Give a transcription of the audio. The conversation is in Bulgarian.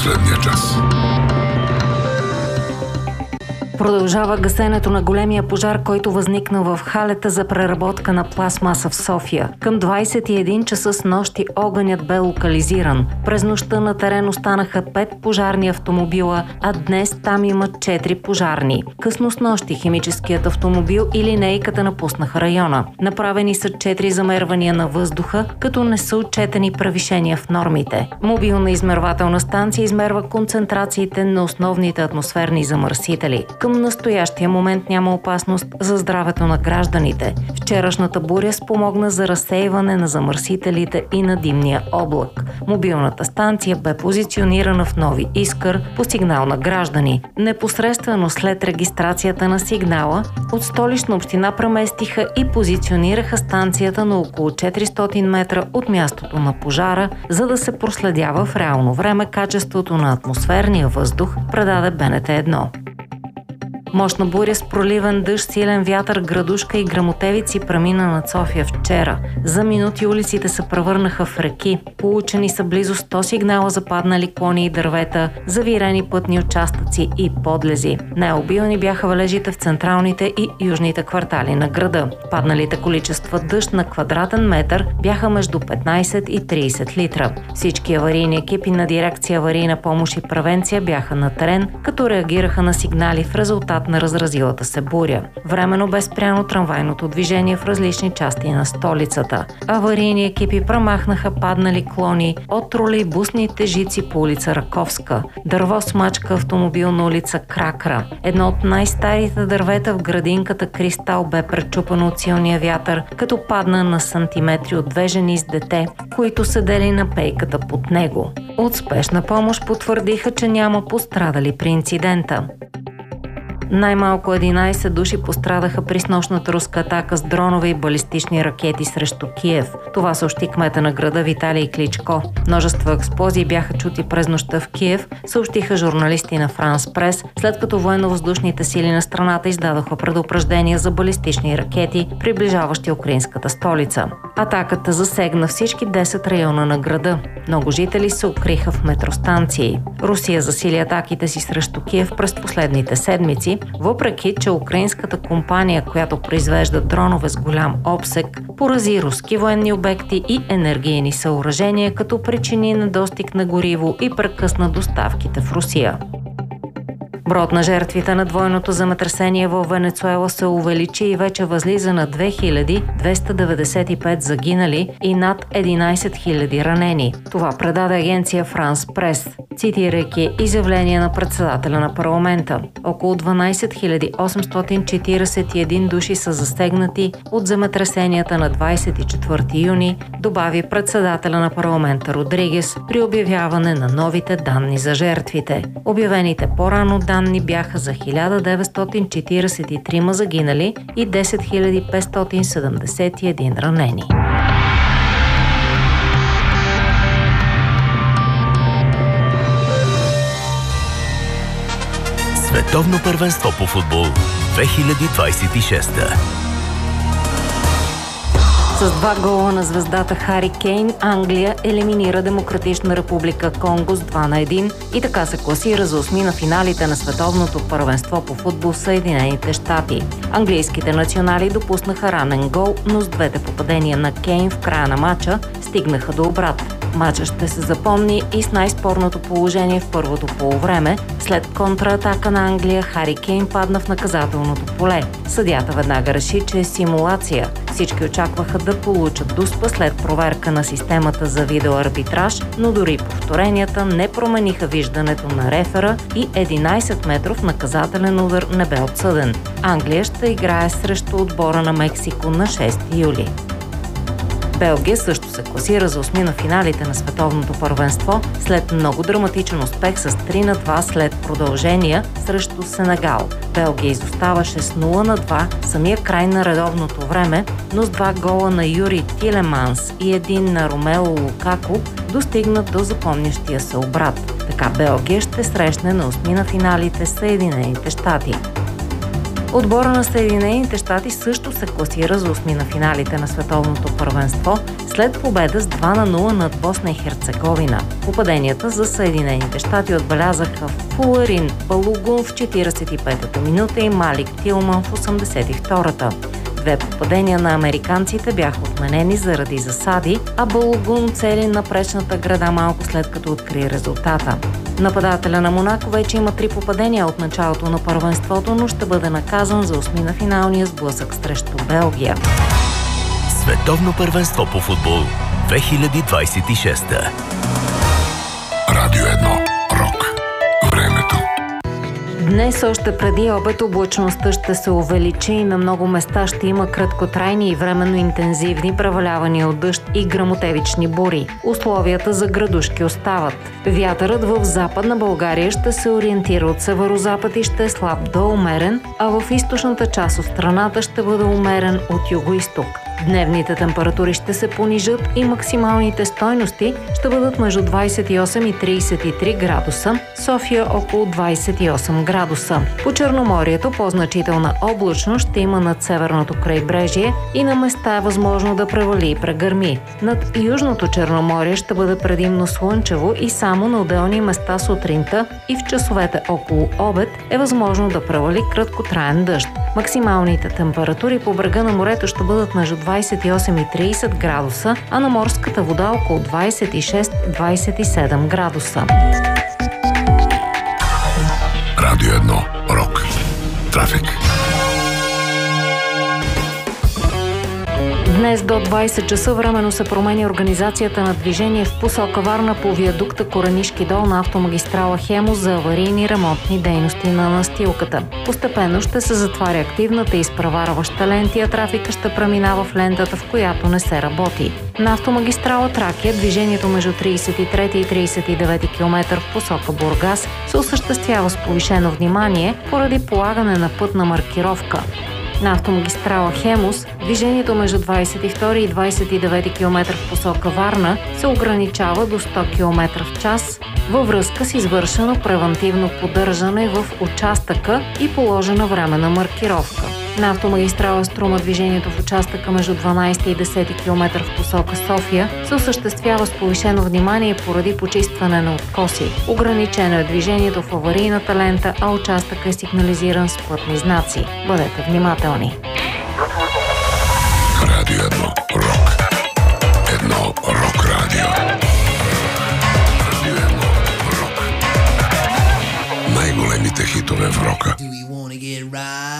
последния час. Продължава гасенето на големия пожар, който възникна в халета за преработка на пластмаса в София. Към 21 часа с нощи огънят бе локализиран. През нощта на терен останаха 5 пожарни автомобила, а днес там има 4 пожарни. Късно с нощи химическият автомобил и линейката напуснаха района. Направени са 4 замервания на въздуха, като не са отчетени превишения в нормите. Мобилна измервателна станция измерва концентрациите на основните атмосферни замърсители. Към настоящия момент няма опасност за здравето на гражданите. Вчерашната буря спомогна за разсейване на замърсителите и на димния облак. Мобилната станция бе позиционирана в Нови Искър по сигнал на граждани. Непосредствено след регистрацията на сигнала, от Столична община преместиха и позиционираха станцията на около 400 метра от мястото на пожара, за да се проследява в реално време качеството на атмосферния въздух, предаде БНТ1. Мощна буря с проливен дъжд, силен вятър, градушка и гръмотевици премина над София вчера. За минути улиците се превърнаха в реки. Получени са близо 100 сигнала за паднали клони и дървета, завирени пътни участъци и подлези. Най-обилни бяха валежите в централните и южните квартали на града. Падналите количества дъжд на квадратен метър бяха между 15 и 30 литра. Всички аварийни екипи на дирекция аварийна помощ и превенция бяха на терен, като реагираха на сигнали в резултат на разразилата се буря. Временно бе спряно трамвайното движение в различни части на столицата. Аварийни екипи премахнаха паднали клони от тролейбусните жици по улица Раковска. Дърво смачка автомобил на улица Кракра. Едно от най-старите дървета в градинката Кристал бе пречупано от силния вятър, като падна на сантиметри от две жени с дете, които седели на пейката под него. От спешна помощ потвърдиха, че няма пострадали при инцидента. Най-малко 11 души пострадаха при снощната руска атака с дронове и балистични ракети срещу Киев. Това съобщи кмета на града Виталий Кличко. Множество експлозии бяха чути през нощта в Киев, съобщиха журналисти на Франс Прес, след като военно-въздушните сили на страната издадоха предупреждения за балистични ракети, приближаващи украинската столица. Атаката засегна всички 10 района на града. Много жители се укриха в метростанции. Русия засили атаките си срещу Киев през последните седмици, въпреки че украинската компания, която произвежда дронове с голям обсег, порази руски военни обекти и енергийни съоръжения, като причини недостиг на гориво и прекъсна доставките в Русия. Броят на жертвите на двойното земетресение в Венецуела се увеличи и вече възлиза на 2295 загинали и над 11 000 ранени. Това предаде агенция Франс Прес, цитирайки изявление на председателя на парламента. Около 12 841 души са засегнати от земетресенията на 24 юни, добави председателя на парламента Родригес при обявяване на новите данни за жертвите. Обявените по-рано данни бяха за 1943 загинали и 10 571 ранени. Световно първенство по футбол 2026. С 2 гола на звездата Хари Кейн, Англия елиминира Демократична република Конго с 2-1 и така се класира за 8 на финалите на Световното първенство по футбол в Съединените щати. Английските национали допуснаха ранен гол, но с двете попадения на Кейн в края на матча стигнаха до обрат. Матчът ще се запомни и с най-спорното положение в първото полувреме. След контратака на Англия, Хари Кейн падна в наказателното поле. Съдията веднага реши, че е симулация. Всички очакваха да получат дуспа след проверка на системата за видеоарбитраж, но дори повторенията не промениха виждането на рефера и 11-метров наказателен удар не бе отсъден. Англия ще играе срещу отбора на Мексико на 6 юли. Белгия също се класира за 8 на финалите на Световното първенство след много драматичен успех с 3-2 след продължения срещу Сенегал. Белгия изоставаше с 0-2 самия край на редовното време, но с 2 гола на Юри Тилеманс и 1 на Ромело Лукако достигна до запомнящия се обрат. Така Белгия ще срещне на 8 на финалите Съединените щати. Отбора на Съединените щати също се класира за осми на финалите на световното първенство след победа с 2-0 над Босна и Херцеговина. Попаденията за Съединените щати отбелязаха Фуларин Балугун в 45-та минута и Малик Тилман в 82-та. Две попадения на американците бяха отменени заради засади, а Балугун цели напречната града малко след като откри резултата. Нападателя на Монако вече има 3 попадения от началото на първенството, но ще бъде наказан за осми на финалния сблъсък срещу Белгия. Световно първенство по футбол 2026. Радио 1. Рок. Времето. Днес още преди обед облачността ще се увеличи и на много места ще има краткотрайни и временно интензивни превалявания от дъжд и гръмотевични бури. Условията за градушки остават. Вятърът в Западна България ще се ориентира от северозапад и ще е слаб до умерен, а в източната част от страната ще бъде умерен от югоизток. Дневните температури ще се понижат и максималните стойности ще бъдат между 28 и 33 градуса, София около 28 градуса. По Черноморието по-значителна облачност ще има над северното крайбрежие и на места е възможно да превали и прегърми. Над Южното Черноморие ще бъде предимно слънчево и само на отделни места сутринта и в часовете около обед е възможно да превали краткотраен дъжд. Максималните температури по брега на морето ще бъдат между 28 и 30 градуса, а на морската вода около 26-27 градуса. Радио 1. Рок. Трафик. Днес до 20 часа временно се променя организацията на движение в посока Варна по виадукта Коренишки дол на автомагистрала Хемус за аварийни ремонтни дейности на настилката. Постепенно ще се затваря активната и изпреварваща лента, а трафика ще преминава в лентата, в която не се работи. На автомагистрала Тракия движението между 33 и 39 км в посока Бургас се осъществява с повишено внимание поради полагане на пътна маркировка. На автомагистрала Хемус движението между 22 и 29 км в посока Варна се ограничава до 100 км в час във връзка с извършено превантивно поддържане в участъка и положена временна маркировка. На автомагистрала Струма движението в участъка между 12 и 10 км в посока София се осъществява с повишено внимание поради почистване на откоси. Ограничено е движението в аварийната лента, а участъкът е сигнализиран с пътни знаци. Бъдете внимателни! Радио 1. Рок. Едно рок радио. Радио 1. Рок. Най-големите хитове в рока. Do we wanna get right?